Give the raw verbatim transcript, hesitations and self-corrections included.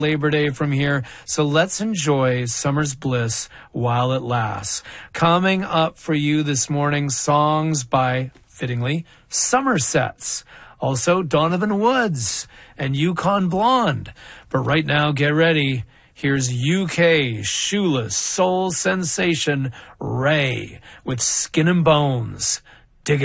Labor Day from here, so let's enjoy summer's bliss while it lasts. Coming up for you this morning, songs by, fittingly, Somersets. Also, Donovan Woods and Yukon Blonde. But right now, get ready. Here's U K shoeless soul sensation Ray with Skin and Bones.